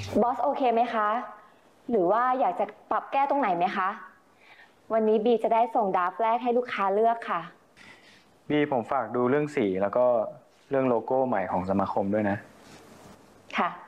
บอสโอเคไหมคะหรือว่าอยากจะปรับแก้ตรงไหนไหมคะวันนี้บีจะได้ส่งดราฟต์แรกให้ลูกค้าเลือกค่ะบีผมฝากดูเรื่องสีแล้วก็เรื่องโลโก้ใหม่ของสมาคมด้วยนะค่ะ